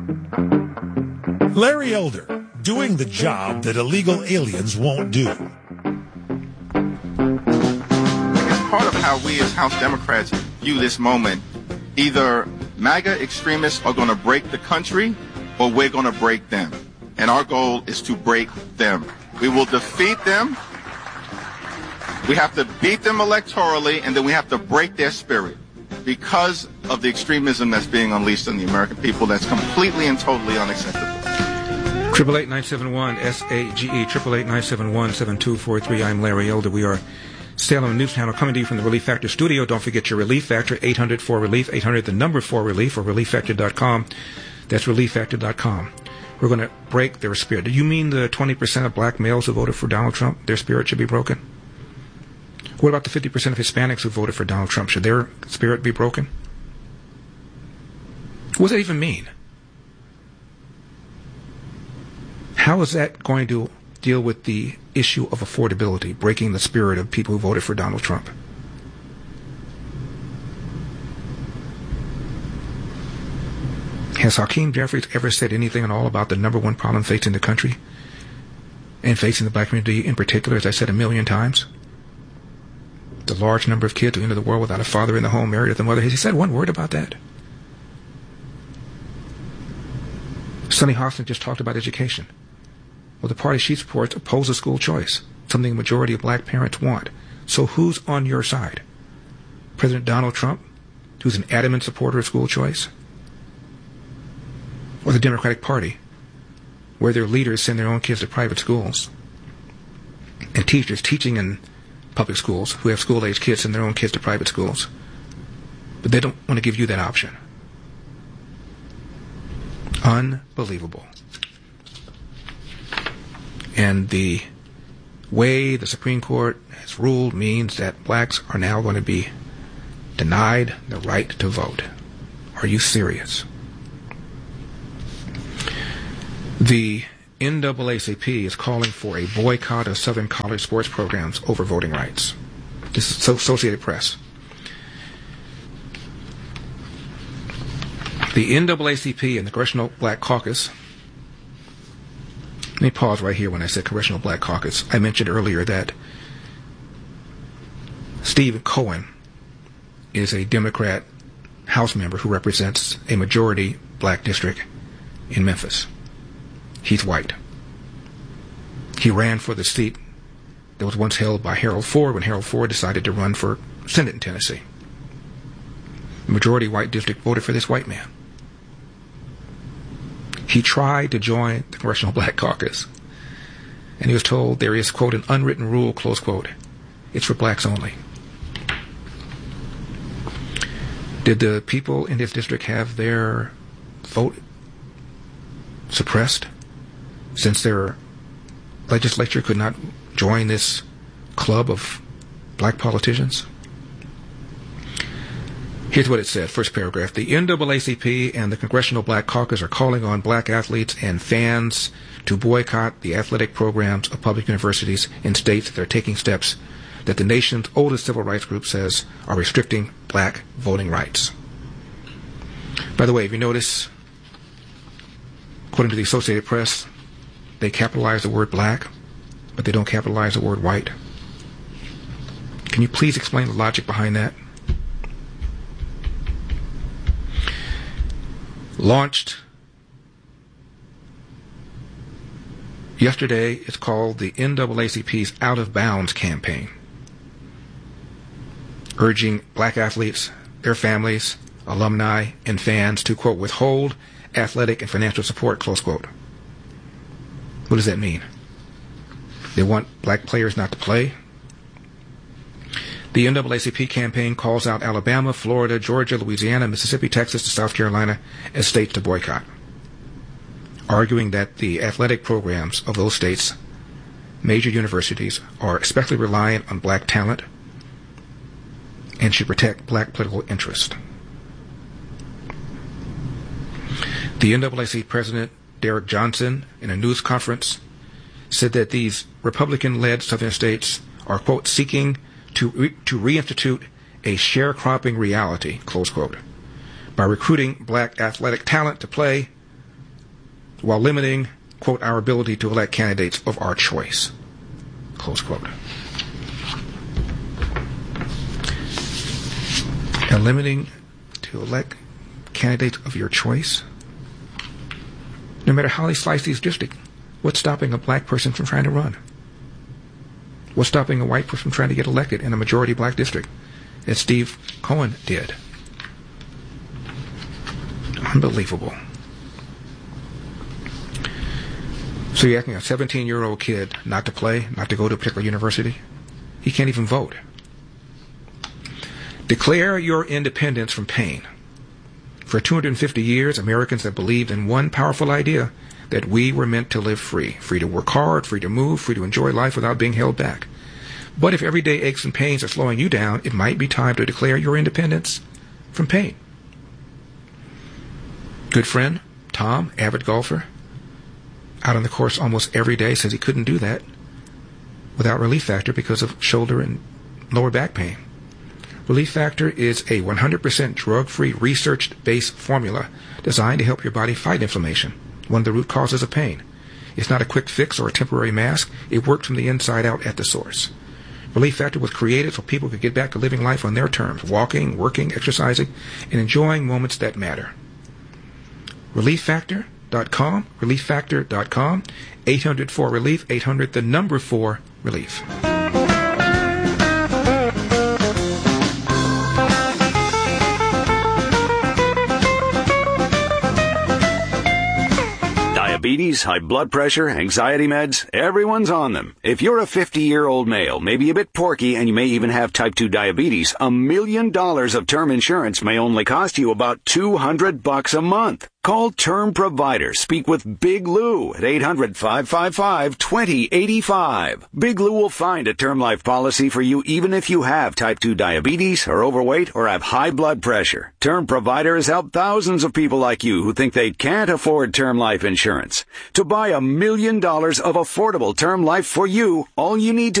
Larry Elder, doing the job that illegal aliens won't do. Part of how we as House Democrats view this moment, either MAGA extremists are going to break the country or we're going to break them. And our goal is to break them. We will defeat them. We have to beat them electorally, and then we have to break their spirit because of the extremism that's being unleashed on the American people. That's completely and totally unacceptable. 888-971-SAGE, 888-971-7243. I'm Larry Elder. We are Salem News Channel coming to you from the Relief Factor studio. Don't forget your Relief Factor, 800-4RELIEF, 800 the number 4RELIEF, or ReliefFactor.com. That's ReliefFactor.com. We're going to break their spirit. Do you mean the 20% of black males who voted for Donald Trump, their spirit should be broken? What about the 50% of Hispanics who voted for Donald Trump? Should their spirit be broken? What does that even mean? How is that going to deal with the issue of affordability, breaking the spirit of people who voted for Donald Trump? Has Hakeem Jeffries ever said anything at all about the number one problem facing the country and facing the black community in particular, as I said a million times? The large number of kids who enter the world without a father in the home, married with a mother. Has he said one word about that? Sonny Hostin just talked about education. Well, the party she supports opposes school choice, something a majority of black parents want. So who's on your side? President Donald Trump, who's an adamant supporter of school choice? Or the Democratic Party, where their leaders send their own kids to private schools, and teachers teaching in public schools who have school-age kids send their own kids to private schools. But they don't want to give you that option. Unbelievable. And the way the Supreme Court has ruled means that blacks are now going to be denied the right to vote. Are you serious? The NAACP is calling for a boycott of Southern college sports programs over voting rights. This is Associated Press. The NAACP and the Congressional Black Caucus. Let me pause right here when I said Congressional Black Caucus. I mentioned earlier that Steve Cohen is a Democrat House member who represents a majority black district in Memphis. He's white. He ran for the seat that was once held by Harold Ford when Harold Ford decided to run for Senate in Tennessee. The majority white district voted for this white man. He tried to join the Congressional Black Caucus, and he was told there is, quote, an unwritten rule, close quote. It's for blacks only. Did the people in his district have their vote suppressed since their legislature could not join this club of black politicians? Here's what it said, first paragraph. The NAACP and the Congressional Black Caucus are calling on black athletes and fans to boycott the athletic programs of public universities in states that are taking steps that the nation's oldest civil rights group says are restricting black voting rights. By the way, if you notice, according to the Associated Press, they capitalize the word black, but they don't capitalize the word white. Can you please explain the logic behind that? Launched yesterday, it's called the NAACP's Out of Bounds campaign, urging black athletes, their families, alumni, and fans to, quote, withhold athletic and financial support, close quote. What does that mean? They want black players not to play? The NAACP campaign calls out Alabama, Florida, Georgia, Louisiana, Mississippi, Texas, and South Carolina as states to boycott, arguing that the athletic programs of those states, major universities, are especially reliant on black talent and should protect black political interest. The NAACP president, Derek Johnson, in a news conference, said that these Republican-led southern states are, quote, seeking to reinstitute a sharecropping reality, close quote, by recruiting black athletic talent to play while limiting, quote, our ability to elect candidates of our choice, close quote. And limiting to elect candidates of your choice? No matter how they slice these districts, what's stopping a black person from trying to run? What's stopping a white person from trying to get elected in a majority black district, as Steve Cohen did? Unbelievable. So you're asking a 17-year-old kid not to play, not to go to a particular university? He can't even vote. Declare your independence from pain. For 250 years, Americans have believed in one powerful idea, that we were meant to live free. Free to work hard, free to move, free to enjoy life without being held back. But if everyday aches and pains are slowing you down, it might be time to declare your independence from pain. Good friend, Tom, avid golfer, out on the course almost every day, says he couldn't do that without Relief Factor because of shoulder and lower back pain. Relief Factor is a 100% drug-free, research-based formula designed to help your body fight inflammation, one of the root causes of pain. It's not a quick fix or a temporary mask. It works from the inside out at the source. Relief Factor was created so people could get back to living life on their terms, walking, working, exercising, and enjoying moments that matter. ReliefFactor.com, ReliefFactor.com, 800-4-RELIEF, 800-4-RELIEF. Diabetes, high blood pressure, anxiety meds, everyone's on them. If you're a 50-year-old male, maybe a bit porky, and you may even have type 2 diabetes, $1 million of term insurance may only cost you about $200 a month. Call Term Provider. Speak with Big Lou at 800-555-2085. Big Lou will find a term life policy for you even if you have type 2 diabetes, are overweight, or have high blood pressure. Term Provider has helped thousands of people like you who think they can't afford term life insurance. To buy $1 million of affordable term life for you, all you need to